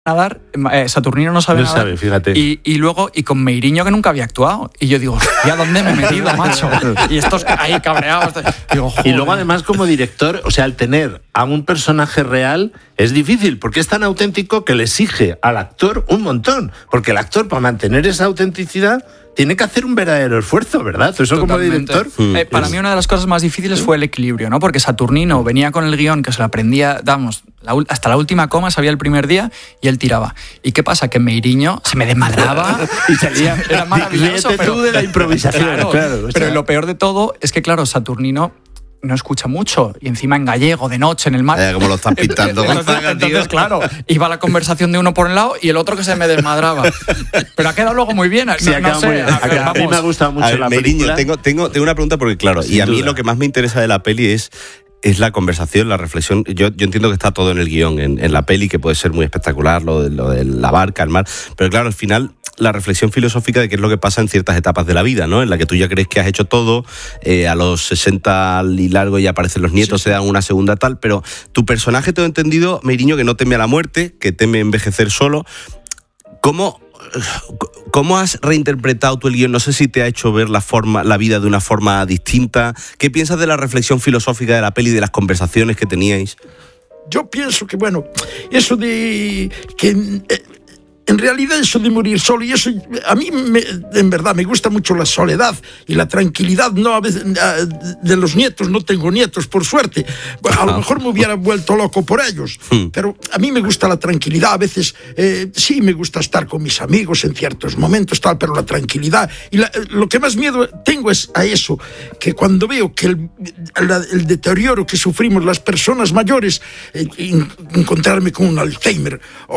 nadar, Saturnino no sabe nadar. Sabe, fíjate. Y luego, y con Meiriño, que nunca había actuado. Y yo digo, hostia, ¿dónde me he metido, macho? Y estos ahí cabreados. Digo, joder. Y luego, además, como director, o sea, al tener a un personaje real es difícil, porque es tan auténtico que le exige al actor un montón. Porque el actor, para mantener esa autenticidad, tiene que hacer un verdadero esfuerzo, ¿verdad? Eso Totalmente. como director. Para mí una de las cosas más difíciles fue el equilibrio, ¿no? Porque Saturnino venía con el guión que se lo aprendía, hasta la última coma sabía el primer día y él tiraba. ¿Y qué pasa? Que Meiriño se me desmadraba y salía. Era maravilloso. Pero tú de la improvisación, claro. Pero lo peor de todo es que, claro, Saturnino no escucha mucho y encima en gallego, de noche, en el mar. Como lo estás pintando, Gonzaga, tío. Entonces, claro, iba la conversación de uno por un lado y el otro que se me desmadraba. Pero ha quedado luego muy bien. Sí, no sé, a mí me ha gustado mucho la película. Tengo una pregunta porque, claro, Sin y a mí duda. lo que más me interesa de la peli es la conversación, la reflexión. Yo entiendo que está todo en el guión, en la peli, que puede ser muy espectacular, lo de la barca, el mar, pero claro, al final la reflexión filosófica de qué es lo que pasa en ciertas etapas de la vida, ¿no? En la que tú ya crees que has hecho todo, a los 60 y largo ya aparecen los nietos, se dan una segunda tal, pero tu personaje, tengo entendido, Meiriño, que no teme a la muerte, que teme envejecer solo. ¿Cómo has reinterpretado tú el guión? No sé si te ha hecho ver la vida de una forma distinta. ¿Qué piensas de la reflexión filosófica de la peli y de las conversaciones que teníais? Yo pienso que, bueno, eso de que en realidad eso de morir solo, y eso a mí en verdad me gusta mucho la soledad y la tranquilidad. No, a veces de los nietos, no tengo nietos, por suerte. Bueno, a lo mejor me hubiera vuelto loco por ellos, pero a mí me gusta la tranquilidad. A veces sí me gusta estar con mis amigos en ciertos momentos, tal, pero la tranquilidad. Y lo que más miedo tengo es a eso, que cuando veo que el deterioro que sufrimos las personas mayores, encontrarme con un Alzheimer,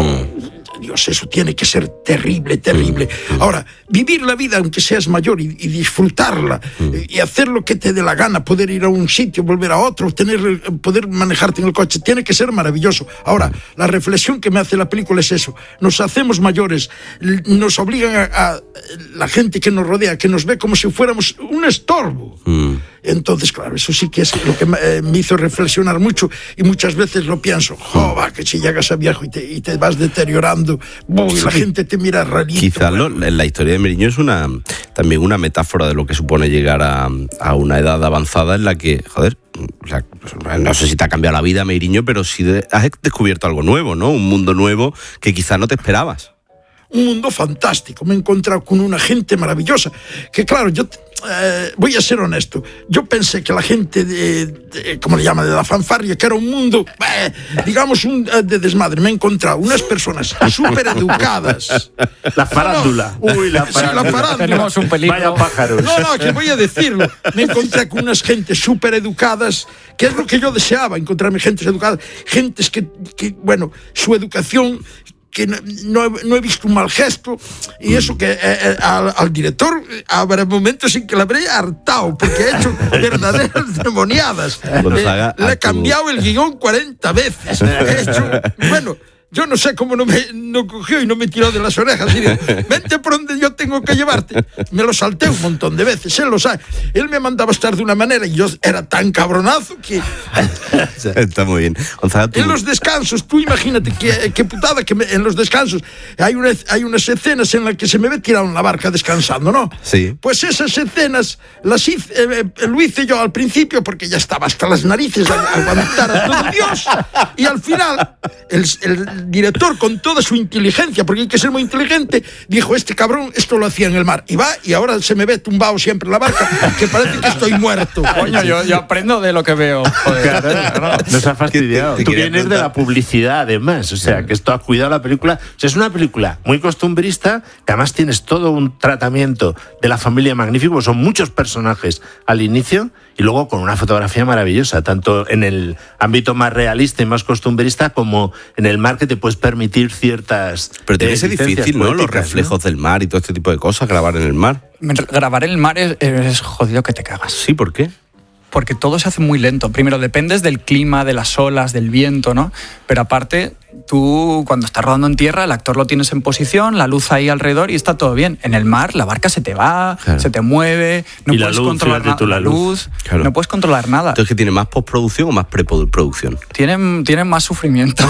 Dios, eso tiene que ser terrible, terrible. Ahora, vivir la vida aunque seas mayor y disfrutarla, y hacer lo que te dé la gana, poder ir a un sitio, volver a otro, poder manejarte en el coche, tiene que ser maravilloso. Ahora, la reflexión que me hace la película es eso. Nos hacemos mayores, nos obligan a la gente que nos rodea, que nos ve como si fuéramos un estorbo. Entonces, claro, eso sí que es lo que me hizo reflexionar mucho, y muchas veces lo pienso, que si llegas a viejo y te vas deteriorando, y la gente te mira rarito. Quizás la historia de Meiriño es también una metáfora de lo que supone llegar a una edad avanzada en la que, joder, o sea, no sé si te ha cambiado la vida, Meiriño, pero sí has descubierto algo nuevo, ¿no? Un mundo nuevo que quizás no te esperabas. Un mundo fantástico, me he encontrado con una gente maravillosa, que claro, yo voy a ser honesto, yo pensé que la gente ¿cómo le llama?, de la fanfarria, que era un mundo, digamos, de desmadre. Me he encontrado unas personas súper educadas. La farándula. Uy, la farándula. Tenemos un peligro. Vaya pájaros. No, que voy a decirlo. Me encontré con unas gentes súper educadas, que es lo que yo deseaba, encontrarme gentes educadas, gentes que bueno, su educación, que no he visto un mal gesto, y eso que al director habrá momentos en que le habré hartado, porque he hecho verdaderas demoniadas. Le he cambiado el guión 40 veces. He hecho, bueno, yo no sé cómo no cogió y no me tiró de las orejas y digo, vente por donde yo tengo que llevarte. Me lo salté un montón de veces, él lo sabe. Él me mandaba estar de una manera y yo era tan cabronazo que... Está muy bien. Gonzaga, en los descansos, tú imagínate qué putada, que en los descansos hay unas escenas en las que se me ve tirado en la barca descansando, ¿no? Sí. Pues esas escenas lo hice yo al principio porque ya estaba hasta las narices a aguantar a todo Dios, y al final el director, con toda su inteligencia, porque hay que ser muy inteligente, dijo, este cabrón esto lo hacía en el mar, y va, y ahora se me ve tumbado siempre en la barca, que parece que estoy muerto. Coño, yo aprendo de lo que veo. Joder. Claro, nos ha fastidiado. Tú vienes de la publicidad, además, o sea, que esto ha cuidado la película. O sea, es una película muy costumbrista, que además tienes todo un tratamiento de la familia magnífico, son muchos personajes al inicio, y luego con una fotografía maravillosa, tanto en el ámbito más realista y más costumbrista, como en el mar, que te puedes permitir ciertas... Pero tiene que ser difícil, ¿no? Los reflejos del mar y todo este tipo de cosas, grabar en el mar. Grabar en el mar es jodido que te cagas. Sí, ¿por qué? Porque todo se hace muy lento. Primero, dependes del clima, de las olas, del viento, ¿no? Pero aparte, tú cuando estás rodando en tierra, el actor lo tienes en posición, la luz ahí alrededor y está todo bien. En el mar, la barca se te va, se te mueve, no puedes controlar la luz, no puedes controlar nada. Entonces, ¿qué tiene, más postproducción o más preproducción? Tienen más sufrimiento.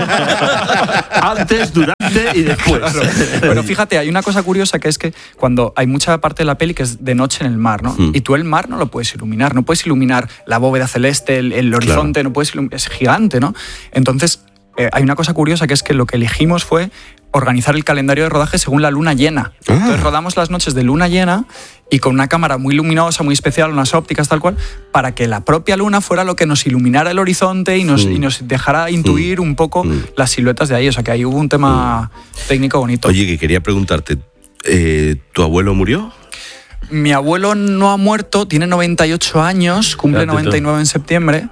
Antes, durante y después. Claro. Pero fíjate, hay una cosa curiosa que es que cuando hay mucha parte de la peli que es de noche en el mar, ¿no? Y tú el mar no lo puedes iluminar, no puedes iluminar la bóveda celeste, el horizonte, no puedes es gigante, ¿no? Entonces, hay una cosa curiosa que es que lo que elegimos fue organizar el calendario de rodaje según la luna llena. Entonces rodamos las noches de luna llena y con una cámara muy luminosa, muy especial, unas ópticas tal cual, para que la propia luna fuera lo que nos iluminara el horizonte y nos dejara intuir un poco las siluetas de ahí. O sea que ahí hubo un tema técnico bonito. Oye, que quería preguntarte, ¿tu abuelo murió? Mi abuelo no ha muerto, tiene 98 años, cumple 99 en septiembre.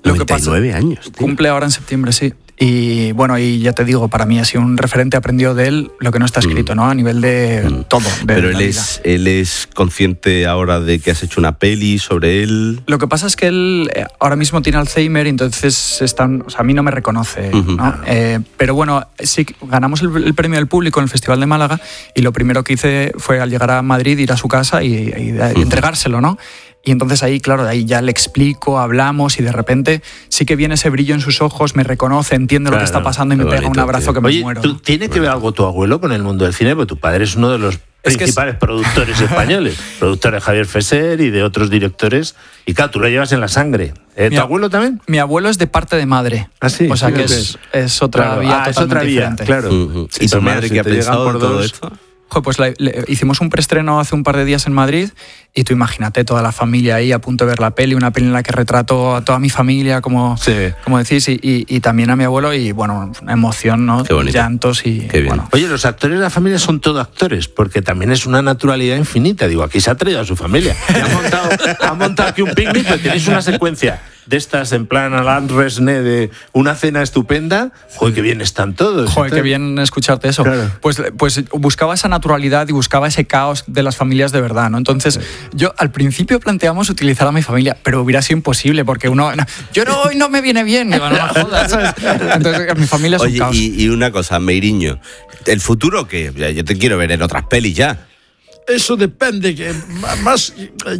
99 años. Tío. Cumple ahora en septiembre, sí. Y bueno, y ya te digo, para mí ha sido un referente, aprendido de él lo que no está escrito, ¿no? A nivel de todo. Pero él es consciente ahora de que has hecho una peli sobre él. Lo que pasa es que él ahora mismo tiene Alzheimer y entonces a mí no me reconoce, ¿no? Pero bueno, sí, ganamos el premio del público en el Festival de Málaga y lo primero que hice fue al llegar a Madrid ir a su casa y entregárselo, ¿no? Y entonces ahí, claro, de ahí ya le explico, hablamos y de repente sí que viene ese brillo en sus ojos, me reconoce, entiende lo que está pasando y me pega un abrazo que me muero. ¿Tiene que ver algo tu abuelo con el mundo del cine? Porque tu padre es uno de los principales productores españoles, productor de Javier Fesser y de otros directores. Y claro, tú lo llevas en la sangre. ¿Tu abuelo también? Mi abuelo es de parte de madre. ¿Ah, sí? O sea que es otra vía totalmente diferente. Claro. ¿Y tu madre qué ha pensado de todo esto? Pues hicimos un preestreno hace un par de días en Madrid y tú imagínate toda la familia ahí a punto de ver la peli, una peli en la que retrato a toda mi familia, como decís, y también a mi abuelo y bueno, una emoción, ¿no? Llantos y bueno. Oye, los actores de la familia son todos actores, porque también es una naturalidad infinita. Digo, aquí se ha traído a su familia. Ha montado aquí un picnic, pero tenéis una secuencia de estas en plan Alain Resnais de una cena estupenda. Joder, qué bien están todos. Joder, qué bien escucharte eso. Claro. Pues buscaba esa naturalidad y buscaba ese caos de las familias de verdad, ¿no? Entonces, yo al principio planteamos utilizar a mi familia, pero hubiera sido imposible porque yo hoy no me viene bien. Digo, no me jodas, ¿sabes? Entonces, mi familia es un caos. Y una cosa, Meiriño, ¿el futuro qué? Yo te quiero ver en otras pelis ya. Eso depende, que más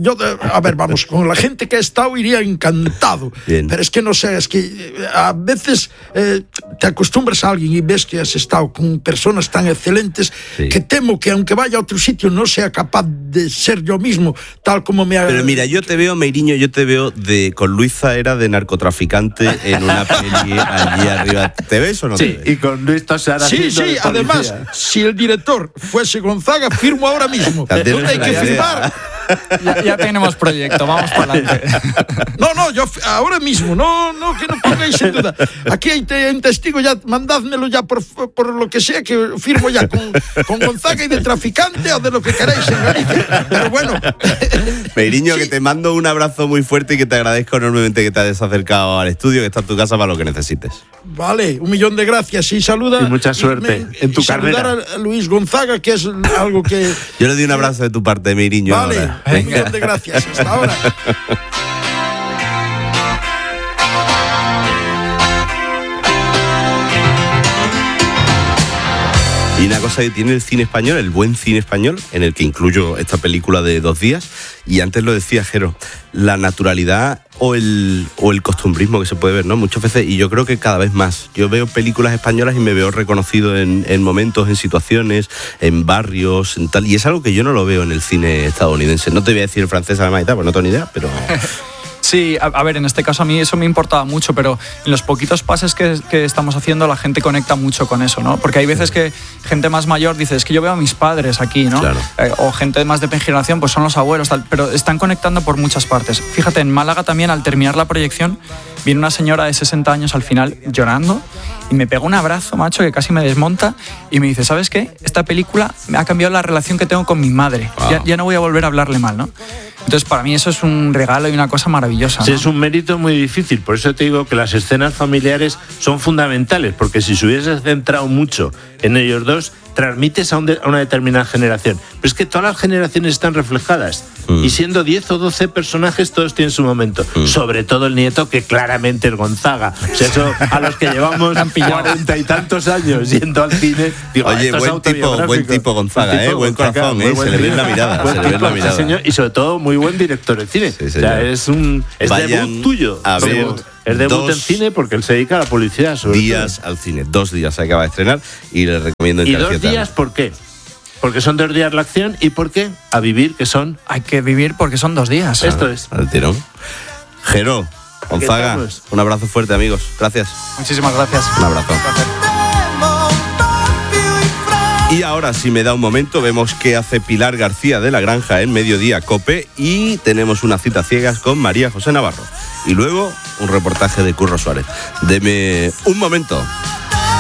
a ver, vamos, con la gente que ha estado iría encantado. Bien. Pero es que no sé, es que a veces te acostumbras a alguien y ves que has estado con personas tan excelentes que temo que aunque vaya a otro sitio no sea capaz de ser yo mismo, tal como me ha... Pero mira, yo te veo, Meiriño, con Luis Zaera de narcotraficante en una peli allí arriba. ¿Te ves o no te ves? Y con Luis Tosar Sí, además, si el director fuese Gonzaga, firmo ahora mismo. ¿Dónde hay que firmar? Ya tenemos proyecto, vamos para adelante. No, yo ahora mismo, no, que no pongáis en duda. Aquí hay un testigo, ya mandádmelo ya por lo que sea, que firmo ya con Gonzaga y de traficante o de lo que queráis en Galicia. Pero bueno. Meiriño, que te mando un abrazo muy fuerte y que te agradezco enormemente que te hayas acercado al estudio, que está en tu casa para lo que necesites. Vale, 1.000.000 de gracias y saluda. Y mucha suerte en tu carrera. Saludar a Luis Gonzaga, que es algo que... Yo le doy un abrazo de tu parte, Meiriño. Vale, ahora. 1.000.000 de gracias. Hasta ahora. Y una cosa que tiene el cine español, el buen cine español, en el que incluyo esta película de 2 días, y antes lo decía Jero, la naturalidad o el costumbrismo que se puede ver, ¿no? Muchas veces, y yo creo que cada vez más. Yo veo películas españolas y me veo reconocido en momentos, en situaciones, en barrios, en tal, y es algo que yo no lo veo en el cine estadounidense. No te voy a decir el francés, alemán y tal, pues no tengo ni idea, pero... Sí, a ver, en este caso a mí eso me importaba mucho, pero en los poquitos pases que estamos haciendo la gente conecta mucho con eso, ¿no? Porque hay veces que gente más mayor dice, es que yo veo a mis padres aquí, ¿no? Claro. O gente más de generación, pues son los abuelos, tal, pero están conectando por muchas partes. Fíjate, en Málaga también, al terminar la proyección, viene una señora de 60 años al final llorando y me pega un abrazo, macho, que casi me desmonta y me dice, ¿sabes qué? Esta película me ha cambiado la relación que tengo con mi madre. Wow. Ya no voy a volver a hablarle mal, ¿no? Entonces, para mí eso es un regalo y una cosa maravillosa, ¿no? Sí, es un mérito muy difícil. Por eso te digo que las escenas familiares son fundamentales, porque si se hubiese centrado mucho en ellos dos, transmites a una determinada generación. Pero es que todas las generaciones están reflejadas. Y siendo 10 o 12 personajes, todos tienen su momento. Sobre todo el nieto, que claramente es Gonzaga. O sea, eso a los que llevamos 40 y tantos años yendo al cine, digo, oye, esto buen tipo Gonzaga, buen corazón, se le ve en la mirada. Buen tipo, sí, señor, y sobre todo muy buen director de cine. Sí, o sea, es debut tuyo. A ver, es debut en cine porque él se dedica a la publicidad. Sobre días todo. Al cine, 2 días se acaba de estrenar y les recomiendo ¿Y encarecidamente. 2 días por qué? Porque son 2 días la acción y ¿por qué? A vivir, que son... Hay que vivir porque son 2 días. Esto es. Al tirón. Jero, Gonzaga, estamos. un abrazo fuerte, amigos. Gracias. Muchísimas gracias. Un abrazo. Y ahora, si me da un momento, vemos qué hace Pilar García de la Granja en Mediodía COPE y tenemos una cita ciegas con María José Navarro. Y luego, un reportaje de Curro Suárez. Deme un momento.